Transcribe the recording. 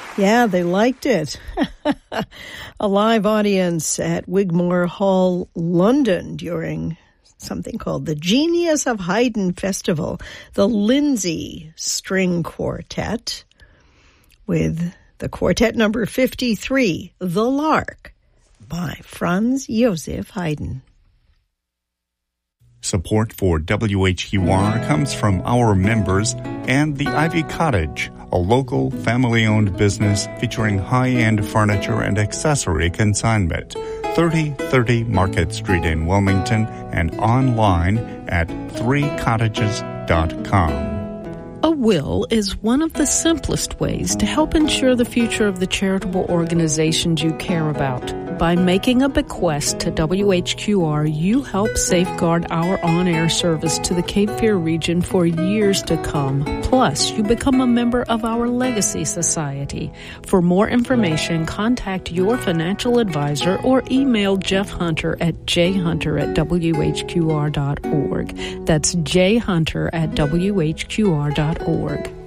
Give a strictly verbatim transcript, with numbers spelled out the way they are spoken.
Yeah, they liked it. A live audience at Wigmore Hall, London during something called the Genius of Haydn Festival, the Lindsay String Quartet, with the quartet number fifty-three, The Lark, by Franz Joseph Haydn. Support for W H Q R comes from our members and the Ivy Cottage, a local family-owned business featuring high-end furniture and accessory consignment. thirty thirty Market Street in Wilmington and online at three cottages dot com. A will is one of the simplest ways to help ensure the future of the charitable organizations you care about. By making a bequest to W H Q R, you help safeguard our on-air service to the Cape Fear region for years to come. Plus, you become a member of our Legacy Society. For more information, contact your financial advisor or email Jeff Hunter at jhunter at w h q r dot org. That's jhunter at w h q r dot org.